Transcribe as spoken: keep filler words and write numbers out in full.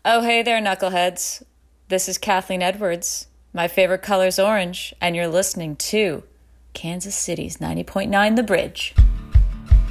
Oh, hey there, knuckleheads. This is Kathleen Edwards. My favorite color's orange, and you're listening to Kansas City's ninety point nine The Bridge.